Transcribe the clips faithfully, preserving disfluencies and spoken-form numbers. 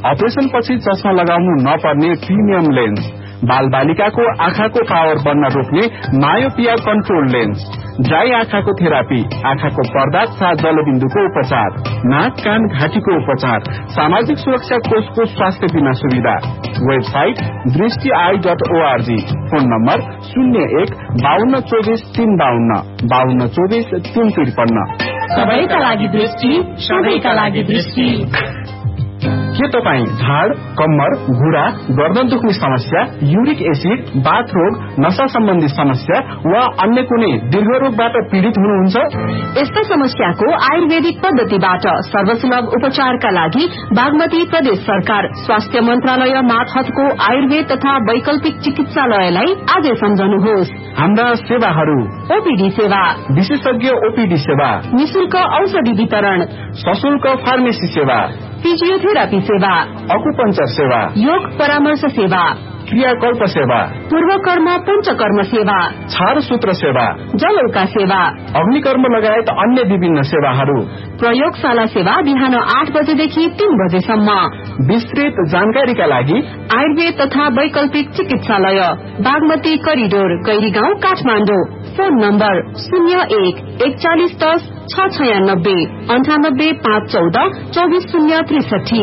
Operation पछि चस्मा लगाउनु नपर्ने प्रिमियम लेन्स, बाल बालिकाको आँखाको पावर बन्न रोक्ने मायोपिया कन्ट्रोल लेन्स, ड्राई आँखाको थेरापी, आँखाको पर्दा तथा जलबिन्दुको उपचार, नाक कान घाँटीको उपचार, सामाजिक सुरक्षा कोषको स्वास्थ्य बीमा सुविधा। वेबसाइट दृष्टि I dot ORG. Phone number शून्य एक बाहन्न चौबीस तीन बाहन्न बाहन्न चौबीस तीन त्रिपन्न। सबैका लागि दृष्टि, सबैका लागि दृष्टि। के तपाईँ झाड, कम्मर, घुँडा, गर्दन दुख्ने समस्या, युरिक एसिड, बाथ रोग, नशा सम्बन्धी समस्या वा अन्य कुनै दीर्घ रोगबाट पीड़ित हुनुहुन्छ? यस्ता समस्याको आयुर्वेदिक पद्धतिबाट सर्वसुलभ उपचारका लागि बागमती प्रदेश सरकार स्वास्थ्य मन्त्रालय मातहतको आयुर्वेद तथा वैकल्पिक चिकित्सालयलाई आजै सम्झनुहोस्। हाम्रा सेवाहरू: ओपीडी सेवा, विशेषज्ञ ओपीडी सेवा, निशुल्क औषधि वितरण, सशुल्क फार्मेसी सेवा, फिजियोथेरापी सेवा, अकुपंचर सेवा, योग परामर्श सेवा, क्रियाकल्प सेवा, पूर्वकर्म पंचकर्म सेवा, छारसूत्र सेवा, जलौका सेवा, अग्निकर्म लगायत अन्य विभिन्न सेवाहरू, प्रयोगशाला सेवा बिहान आठ बजेदेखि तीन बजेसम्म। विस्तृत जानकारीका लागि आयुर्वेद तथा वैकल्पिक चिकित्सालय, Bagmati corridor, कैरीगाउँ, Kathmandu. Phone number शून्य एक एकचालिस दस छ छयानब्बे अन्ठानब्बे पाँच चौध चौबीस शून्य त्रिसठी।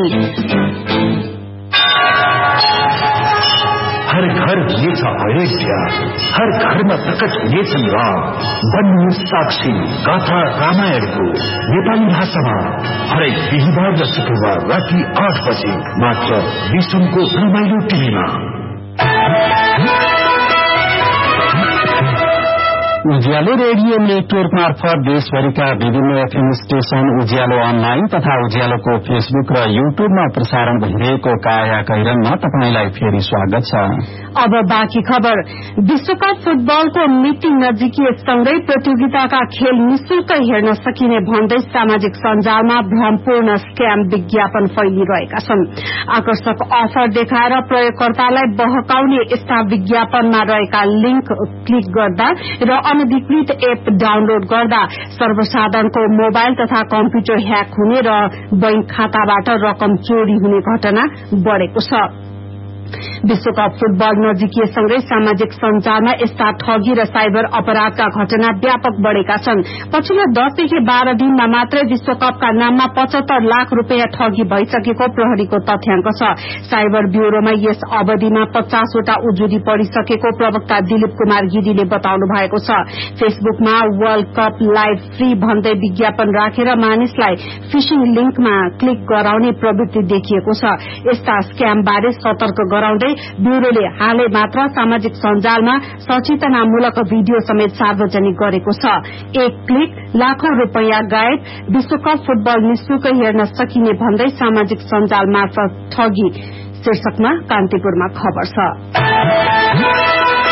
हर घर हुनेछ अयोध्या, हर घरमा प्रकट हुनेछन् राम। बन्नु साक्षी गाथा रामायणको नेपाली भाषामा हरेक बिहिबार र शुक्रबार राति आठ बजे मात्र विश्वको रमाइलो टिभीमा। उज्यालो रेडियो नेटवर्क मार्फत देशभरिका विभिन्न एफएम स्टेशन, उज्यालो अनलाइन तथा उज्यालोको फेसबुक र युट्युबमा प्रसारण भइरहेको काया कैरनमा तपाईंलाई फेरि स्वागत छ। अब बाँकी खबर। विश्वकप फुटबलको मिटिङ नजिकिए सँगै प्रतियोगिताका खेल निशुल्क हेर्न सकिने भन्दै सामाजिक सञ्जालमा भ्रमपूर्ण स्क्याम विज्ञापन फैलिरहेका छन्। आकर्षक अफर देखाएर प्रयोगकर्तालाई बहकाउने यस्ता विज्ञापनमा रहेका लिंक क्लिक गर्दा र अनधिकृत एप डाउनलोड गर्दा सर्वसाधारणको मोबाइल तथा कम्प्युटर ह्याक हुने र बैंक खाताबाट रकम चोरी हुने घटना बढ़ेको छ। विश्वकप फुटबल नजिकिएसँगै सामाजिक सञ्जालमा यस्ता ठगी र साइबर अपराधका घटना व्यापक बढ़ेका छन्। पछिल्लो दसदेखि बाह्र दिनमा मात्रै विश्वकपका नाममा पचहत्तर लाख रूपियाँ ठगी भइसकेको प्रहरीको तथ्याङ्क छ। साइबर ब्यूरोमा यस अवधिमा पचासवटा उजुरी पड़िसकेको प्रवक्ता दिलीप कुमार गिरीले बताउनु भएको छ। फेसबुकमा वर्ल्ड कप लाइभ फ्री भन्दै विज्ञापन राखेर मानिसलाई फिशिङ लिंकमा क्लिक गराउने प्रवृत्ति देखिएको छ। यस्ता स्क्यामबारे सतर्क गराउँदै ब्यूरोले हालै मात्र सामाजिक सञ्जालमा सचेतनामूलक भिडियो समेत सार्वजनिक गरेको छ। एक क्लिक लाखौं रूपियाँ गायब, विश्वकप फुटबल निशुल्क हेर्न सकिने भन्दै सामाजिक सञ्जाल मार्फत ठगी शीर्षकमा कान्तिपुरमा खबर छ।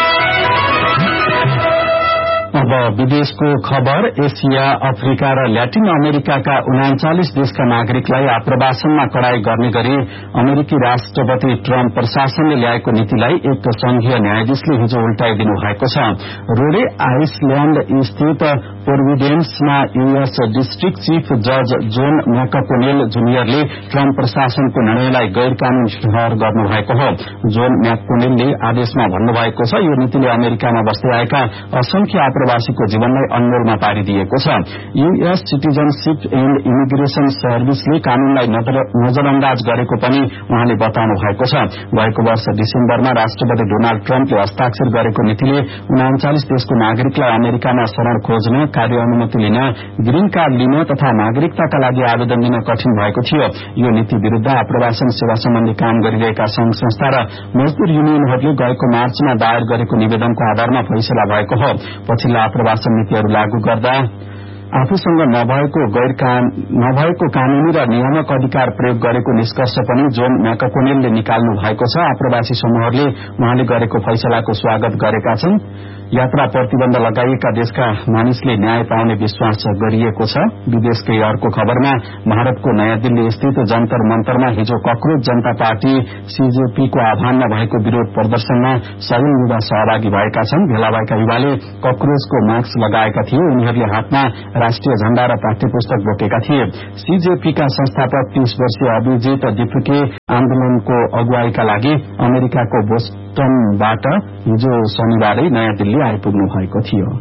अब विदेशको खबर। एसिया, अफ्रिका र ल्याटिन अमेरिकाका उनाचालिस देशका नागरिकलाई आप्रवासनमा कड़ाई गर्ने गरी अमेरिकी राष्ट्रपति ट्रम्प प्रशासनले ल्याएको नीतिलाई एक संघीय न्यायाधीशले हिजो उल्टाइदिनु भएको छ। रोडे आइसल्याण्ड स्थित प्रोभिडेन्समा यूएस डिस्ट्रिक्ट चीफ जज जोन म्याककोनेल जूनियरले ट्रम्प प्रशासनको निर्णयलाई गैर कानूनी ठहर गर्नुभएको हो। जोन म्याककोनेलले आदेशमा भन्नुभएको छ, यो नीतिले अमेरिकामा बस्दै आएका असंख्य प्रवासीको जीवनलाई अन्यलमा पारिदिएको छ। यूएस सिटिजनशिप एण्ड इमिग्रेशन सर्भिसले कानूनलाई नजरअन्दाज गरेको पनि उहाँले बताउनु भएको छ। गएको वर्ष डिसेम्बरमा राष्ट्रपति डोनाल्ड ट्रम्पले हस्ताक्षर गरेको नीतिले उनाचालिस देशको नागरिकलाई अमेरिकामा शरण खोज्न, कार्य अनुमति लिन, ग्रीन कार्ड लिन तथा नागरिकताका लागि आवेदन दिन कठिन भएको थियो। यो नीति विरूद्ध आप्रवासन सेवा सम्बन्धी काम गरिरहेका संघ संस्था र मजदूर युनियनहरूले गएको मार्चमा दायर गरेको निवेदनको आधारमा फैसला भएको हो। पछिल्ला आप्रवासन नीतिहरू लागू गर्दा आफूसँग नभएको गैर नभएको कानूनी र नियामक अधिकार प्रयोग गरेको निष्कर्ष पनि जोन म्याककोनेलले निकाल्नु भएको छ। आप्रवासी समूहहरूले उहाँले गरेको फैसलाको स्वागत गरेका छन्। यात्रा प्रतिबन्ध लगाइएका देशका मानिसले न्याय पाउने विश्वास गरिएको छ। विदेशकै अर्को खबरमा भारतको नयाँ दिल्ली स्थित जन्तर मन्तरमा हिजो कक्रोच जनता पार्टी सीजेपीको आह्वानमा भएको विरोध प्रदर्शनमा सय युवा सहभागी भएका छन्। भेला भएका युवाले कक्रोचको मास्क लगाएका थिए। उनीहरूले हातमा राष्ट्रिय झण्डा र पाठ्यपुस्तक बोकेका थिए। सीजेपीका संस्थापक तीस वर्षीय अभिजित डिफुके आन्दोलनको अगुवाईका लागि अमेरिकाको बोस्टनबाट हिजो शनिबारै नयाँ दिल्ली आइपुग्नु भएको थियो।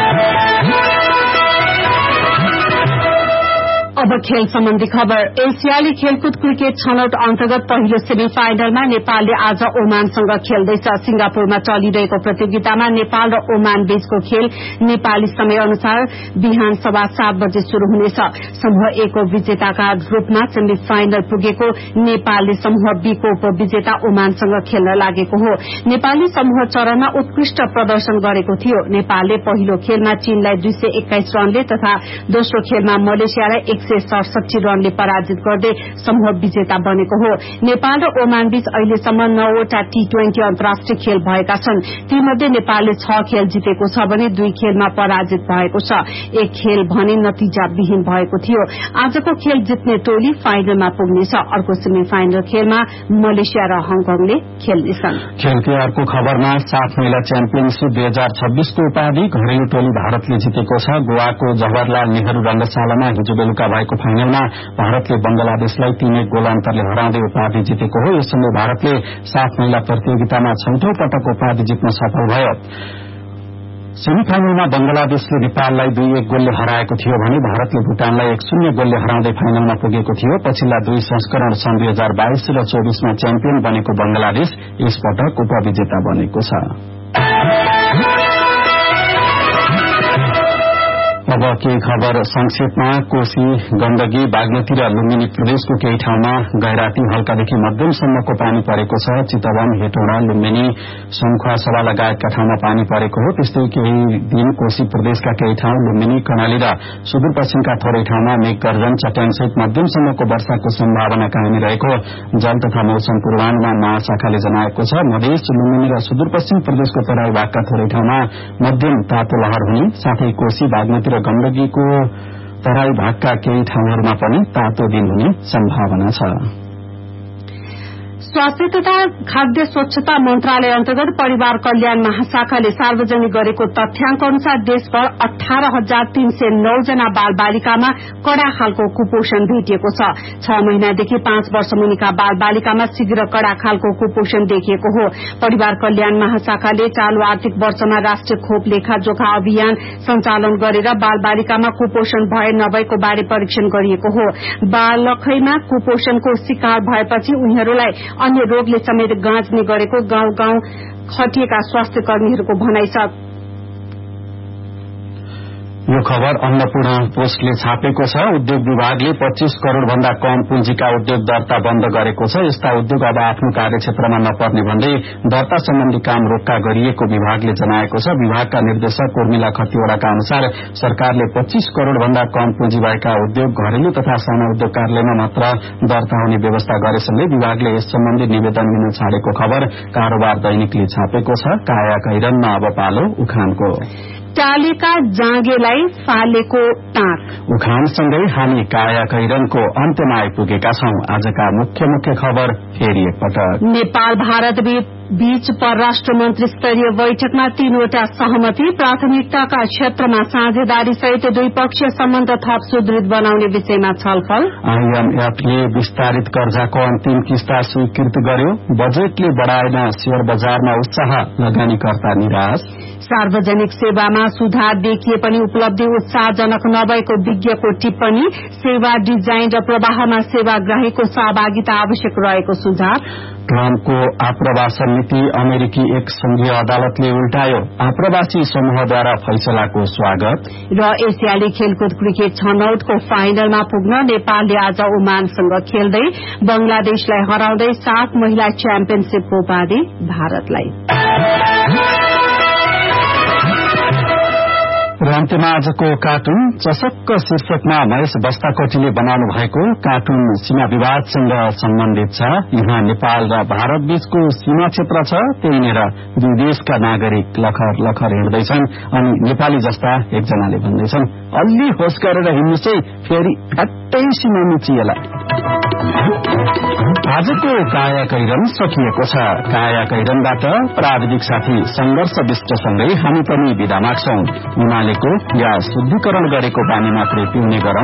अब खेल सम्बन्धी खबर। एसियाली खेलकुद क्रिकेट छनौट अन्तर्गत पहिलो सेमी फाइनलमा नेपालले आज ओमानसँग खेल्दैछ। सिंगापुरमा चलिरहेको प्रतियोगितामा नेपाल र ओमान बीचको खेल नेपाली समय अनुसार बिहान सवा सात बजे शुरू हुनेछ। समूह ए को विजेताका रूपमा सेमी फाइनल पुगेको नेपालले समूह बी को उपविजेता ओमानसँग खेल्न लागेको हो। नेपाली समूह चरणमा उत्कृष्ट प्रदर्शन गरेको थियो। नेपालले पहिलो खेलमा चीनलाई दुई सय एक्काइस रनले तथा दोस्रो खेलमा मलेसियालाई एक सय सडसठी रनले पराजित गर्दै समूह विजेता बनेको हो। नेपाल र ओमान बीच अहिलेसम्म नौवटा टी ट्वेन्टी अन्तर्राष्ट्रिय खेल भएका छन्। तीमध्ये नेपालले छ खेल जितेको छ भने दुई खेलमा पराजित भएको छ। एक खेल भने नतिजाविहीन भएको थियो। आजको खेल जित्ने टोली फाइनलमा पुग्नेछ। अर्को सेमी फाइनल खेलमा मलेसिया र हङकङले खेल्नेछन्। खेलको अर्को खबरमा सात महिला च्याम्पियनशीप दुई हजार छब्बीसको उपाधि घरेलु टोली भारतले जितेको छ। गोवाको जवाहरलाल नेहरू रंगशालामा हिजो बेलुका भएको फाइनलमा भारतले बंगलादेशलाई तीन एक गोल अन्तरले हराउँदै उपाधि जितेको हो। यससँगै भारतले सात महिला प्रतियोगितामा छैठौं पटक उपाधि जित्न सफल भयो। सेमी फाइनलमा बंगलादेशले नेपाललाई दुई एक गोलले हराएको थियो भने भारतले भूटानलाई एक शून्य गोलले हराउँदै फाइनलमा पुगेको थियो। पछिल्ला दुई संस्करण सन् दुई हजार बाइस र चौबीसमा च्याम्पियन बनेको बंगलादेश यसपटक उपविजेता बनेको छ। अब केही खबर संक्षेपमा। कोशी, गण्डकी, बागमती र लुम्बिनी प्रदेशको केही ठाउँमा गैराती हल्कादेखि मध्यमसम्मको पानी परेको छ। चितवन, हेटौडा, लुम्बिनी, सङ्खुवासभा लगायतका ठाउँमा पानी परेको हो। त्यस्तै केही दिन कोशी प्रदेशका केही ठाउँ, लुम्बिनी, कर्णाली र सुदूरपश्चिमका थोरै ठाउँमा मेघगर्जन, चट्याङसहित मध्यमसम्मको वर्षाको सम्भावना कायमी रहेको जल तथा मौसम पूर्वानुमान महाशाखाले जनाएको छ। मधेस, लुम्बिनी र सुदूरपश्चिम प्रदेशको तराई भागका थोरै ठाउँमा मध्यम तातो लहर हुने साथै कोशी, बागमती र गण्डकीको तराई भागका केही ठाउँहरूमा पनि तातो दिन हुने सम्भावना छ। स्वास्थ्य तथा खाद्य स्वच्छता मन्त्रालय अन्तर्गत परिवार कल्याण महाशाखाले सार्वजनिक गरेको तथ्याङ्क अनुसार देशभर अठार हजार तीन सय नौ जना बाल बालिकामा कड़ा खालको कुपोषण भेटिएको छ। छ महिनादेखि पाँच वर्ष मुनिका बाल बालिकामा शीघ्र कड़ा खालको कुपोषण देखिएको हो। परिवार कल्याण महाशाखाले चालू आर्थिक वर्षमा राष्ट्रिय खोप लेखाजोखा अभियान सञ्चालन गरेर बाल बालिकामा कुपोषण भए नभएको बारे परीक्षण गरिएको हो। बालकैमा कुपोषणको शिकार भएपछि उनीहरूलाई अन्य रोगले समेत गाँच्ने गरेको गाउँ गाउँ खटिएका स्वास्थ्य कर्मीहरूको भनाइ छ। यो खबर अन्नपूर्ण पोस्टले छापेको छ। उद्योग विभागले पच्चीस करोड़ भन्दा कम पुँजीका उद्योग दर्ता बन्द गरेको छ। यस्ता उद्योग अब आफ्नो कार्यक्षेत्रमा नपर्ने भन्दै दर्ता सम्बन्धी काम रोक्का गरिएको विभागले जनाएको छ। विभागका निर्देशक उर्मिला खतिवड़ाका अनुसार सरकारले पच्चीस करोड़ भन्दा कम पुँजी भएका उद्योग घरेलु तथा सानो उद्योग कार्यालयमा मात्र दर्ता हुने व्यवस्था गरेसँगै विभागले यस सम्बन्धी निवेदन दिन छाडेको खबर कारोबार दैनिकले छापेको छ। काया कैरनमा अब पालो उखानको। टालेका जाँगेलाई फालेको टाँक। उखानसँगै हामी काया कैरनको अन्त्यमा आइपुगेका छौं। आजका मुख्य मुख्य खबर फेरि एकपटक। नेपाल भारत बीच परराष्ट्र मन्त्री स्तरीय बैठकमा तीनवटा सहमति। प्राथमिकताका क्षेत्रमा साझेदारी सहित द्विपक्षीय सम्बन्ध थप सुदृढ बनाउने विषयमा छलफल। आईएमएफले विस्तारित कर्जाको अन्तिम किस्ता स्वीकृत गर्यो। बजेटले बढ़ाएन शेयर बजारमा उत्साह, लगानीकर्ता निराश। सार्वजनिक सेवामा सुधार देखिए पनि उपलब्धि उत्साहजनक नभएको विज्ञको टिप्पणी। सेवा डिजाइन र प्रवाहमा सेवाग्राहीको सहभागिता आवश्यक रहेको सुझाव। ट्रम्पको आप्रवासन नीति अमेरिकी एक संघीय अदालतले उल्टायो। आप्रवासी समूहद्वारा फैसलाको स्वागत। र एसियाली खेलकुद क्रिकेट छनौटको फाइनलमा पुग्न नेपालले आज ओमानसँग खेल्दै बंगलादेशलाई हराउँदै सात महिला च्याम्पियनशीपको उपाधि भारतलाई। र अन्त्यमा आजको कार्टुन चसक्क शीर्षकमा महेश बस्ताकोटीले बनाउनु भएको कार्टुन सीमा विवादसँग सम्बन्धित छ। यहाँ नेपाल र भारत बीचको सीमा क्षेत्र छ। त्यहीँनिर दुई देशका नागरिक लखर लखर हिँड्दैछन् अनि नेपाली जस्ता एकजनाले भन्दैछन्, अलि होस गरेर हिँड्नु चाहिँ फेरि फ्याट्टै सीमा मिचिएला। आजको काया कैरन सकिएको छ। काया कैरनबाट प्राविधिक साथी संघर्ष विष्टसँगै हामी पनि बिदा माग्छौं। हिमालयको या शुद्धिकरण गरेको पानी मात्रै पिउने गरौं।